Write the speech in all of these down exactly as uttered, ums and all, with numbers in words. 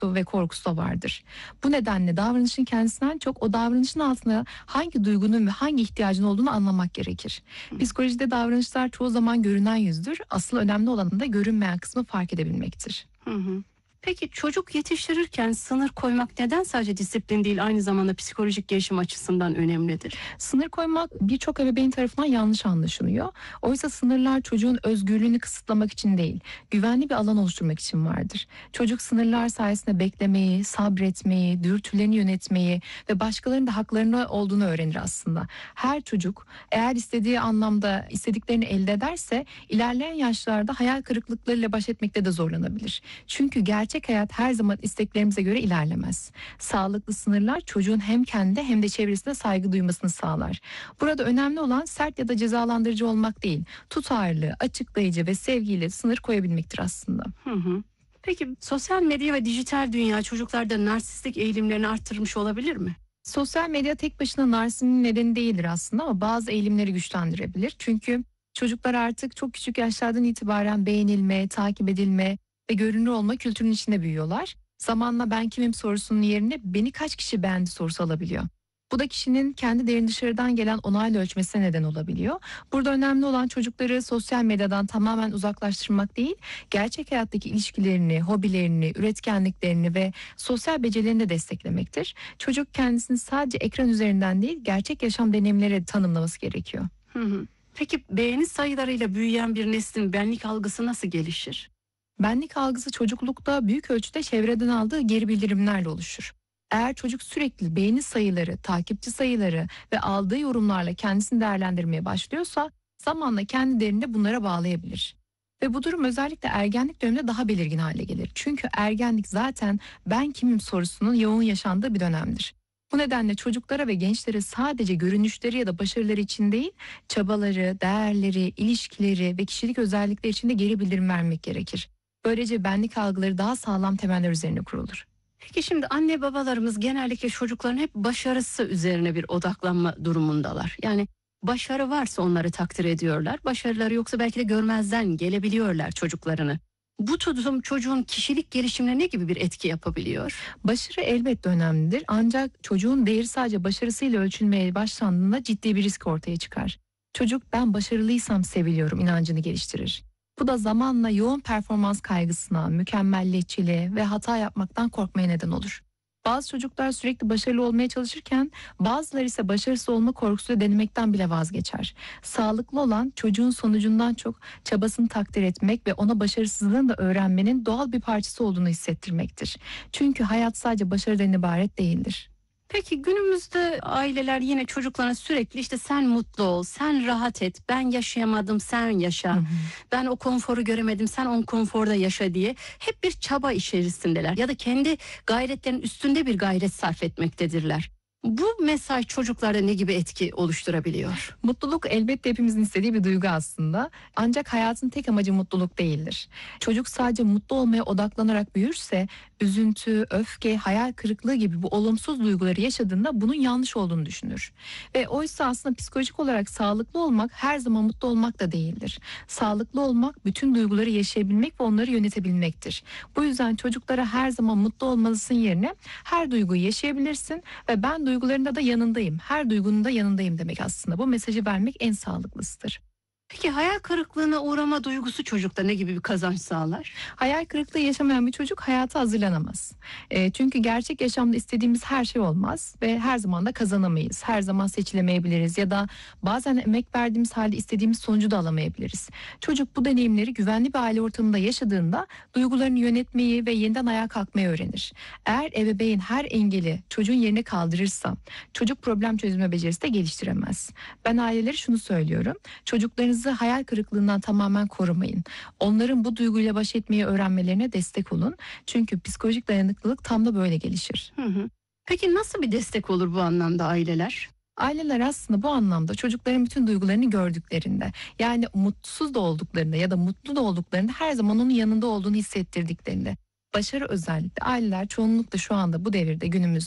ve korkusu da vardır. Bu nedenle davranışın kendisinden çok o davranışın altında hangi duygunun ve hangi ihtiyacın olduğunu anlamak gerekir. Psikolojide davranışlar çoğu zaman görünen yüzdür. Asıl önemli olan da görünmeyen kısmı fark edebilmektir. Hı hı. Peki çocuk yetiştirirken sınır koymak neden sadece disiplin değil, aynı zamanda psikolojik gelişim açısından önemlidir? Sınır koymak birçok ebeveyn tarafından yanlış anlaşılıyor. Oysa sınırlar çocuğun özgürlüğünü kısıtlamak için değil, güvenli bir alan oluşturmak için vardır. Çocuk sınırlar sayesinde beklemeyi, sabretmeyi, dürtülerini yönetmeyi ve başkalarının da haklarını olduğunu öğrenir aslında. Her çocuk eğer istediği anlamda istediklerini elde ederse ilerleyen yaşlarda hayal kırıklıklarıyla baş etmekte de zorlanabilir. Çünkü gerçek Gerçek hayat her zaman isteklerimize göre ilerlemez. Sağlıklı sınırlar çocuğun hem kendi hem de çevresine saygı duymasını sağlar. Burada önemli olan sert ya da cezalandırıcı olmak değil, tutarlı, açıklayıcı ve sevgiyle sınır koyabilmektir aslında. Hı hı. Peki sosyal medya ve dijital dünya çocuklarda narsistik eğilimlerini arttırmış olabilir mi? Sosyal medya tek başına narsizmin nedeni değildir aslında ama bazı eğilimleri güçlendirebilir. Çünkü çocuklar artık çok küçük yaşlardan itibaren beğenilme, takip edilme ve görünür olma kültürünün içinde büyüyorlar. Zamanla ben kimim sorusunun yerine beni kaç kişi beğendi sorusu alabiliyor. Bu da kişinin kendi değerini dışarıdan gelen onayla ölçmesine neden olabiliyor. Burada önemli olan çocukları sosyal medyadan tamamen uzaklaştırmak değil, gerçek hayattaki ilişkilerini, hobilerini, üretkenliklerini ve sosyal becerilerini de desteklemektir. Çocuk kendisini sadece ekran üzerinden değil, gerçek yaşam deneyimleri tanımlaması gerekiyor. Hı hı. Peki beğeni sayılarıyla büyüyen bir neslin benlik algısı nasıl gelişir? Benlik algısı çocuklukta büyük ölçüde çevreden aldığı geri bildirimlerle oluşur. Eğer çocuk sürekli beğeni sayıları, takipçi sayıları ve aldığı yorumlarla kendisini değerlendirmeye başlıyorsa zamanla kendi değerini de bunlara bağlayabilir. Ve bu durum özellikle ergenlik döneminde daha belirgin hale gelir. Çünkü ergenlik zaten ben kimim sorusunun yoğun yaşandığı bir dönemdir. Bu nedenle çocuklara ve gençlere sadece görünüşleri ya da başarıları için değil, çabaları, değerleri, ilişkileri ve kişilik özellikleri için de geri bildirim vermek gerekir. Böylece benlik algıları daha sağlam temeller üzerine kurulur. Peki şimdi anne babalarımız genellikle çocukların hep başarısı üzerine bir odaklanma durumundalar. Yani başarı varsa onları takdir ediyorlar. Başarıları yoksa belki de görmezden gelebiliyorlar çocuklarını. Bu tutum çocuğun kişilik gelişimine ne gibi bir etki yapabiliyor? Başarı elbette önemlidir ancak çocuğun değeri sadece başarısıyla ölçülmeye başlandığında ciddi bir risk ortaya çıkar. Çocuk ben başarılıysam seviliyorum inancını geliştirir. Bu da zamanla yoğun performans kaygısına, mükemmelliyetçiliğe ve hata yapmaktan korkmaya neden olur. Bazı çocuklar sürekli başarılı olmaya çalışırken bazıları ise başarısız olma korkusuyla denemekten bile vazgeçer. Sağlıklı olan çocuğun sonucundan çok çabasını takdir etmek ve ona başarısızlığını da öğrenmenin doğal bir parçası olduğunu hissettirmektir. Çünkü hayat sadece başarıdan ibaret değildir. Peki günümüzde aileler yine çocuklarına sürekli işte sen mutlu ol, sen rahat et, ben yaşayamadım sen yaşa, Hı hı. ben o konforu göremedim sen o konforda yaşa diye hep bir çaba içerisindeler ya da kendi gayretlerin üstünde bir gayret sarf etmektedirler. Bu mesaj çocuklarda ne gibi etki oluşturabiliyor? Mutluluk elbette hepimizin istediği bir duygu aslında. Ancak hayatın tek amacı mutluluk değildir. Çocuk sadece mutlu olmaya odaklanarak büyürse üzüntü, öfke, hayal kırıklığı gibi bu olumsuz duyguları yaşadığında bunun yanlış olduğunu düşünür. Ve oysa aslında psikolojik olarak sağlıklı olmak her zaman mutlu olmak da değildir. Sağlıklı olmak bütün duyguları yaşayabilmek ve onları yönetebilmektir. Bu yüzden çocuklara her zaman mutlu olmalısın yerine her duyguyu yaşayabilirsin ve ben duygularında da yanındayım. Her duygunun da yanındayım demek aslında. Bu mesajı vermek en sağlıklısıdır. Peki hayal kırıklığına uğrama duygusu çocukta ne gibi bir kazanç sağlar? Hayal kırıklığı yaşamayan bir çocuk hayata hazırlanamaz. E, çünkü gerçek yaşamda istediğimiz her şey olmaz ve her zaman da kazanamayız. Her zaman seçilemeyebiliriz ya da bazen emek verdiğimiz halde istediğimiz sonucu da alamayabiliriz. Çocuk bu deneyimleri güvenli bir aile ortamında yaşadığında duygularını yönetmeyi ve yeniden ayağa kalkmayı öğrenir. Eğer ebeveyn her engeli çocuğun yerine kaldırırsa çocuk problem çözme becerisi de geliştiremez. Ben ailelere şunu söylüyorum. Çocuklarınızı hayal kırıklığından tamamen korumayın. Onların bu duyguyla baş etmeyi öğrenmelerine destek olun. Çünkü psikolojik dayanıklılık tam da böyle gelişir. Hı hı. Peki nasıl bir destek olur bu anlamda aileler? Aileler aslında bu anlamda çocukların bütün duygularını gördüklerinde, yani mutsuz da olduklarında ya da mutlu da olduklarında her zaman onun yanında olduğunu hissettirdiklerinde, başarı özellikle aileler çoğunlukla şu anda bu devirde günümüzde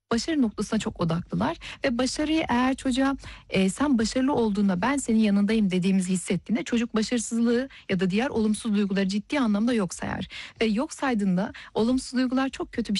başarı noktasına çok odaklılar ve başarıyı eğer çocuğa e, sen başarılı olduğunda ben senin yanındayım dediğimizi hissettiğinde çocuk başarısızlığı ya da diğer olumsuz duyguları ciddi anlamda yok sayar. Ve yok saydığında olumsuz duygular çok kötü bir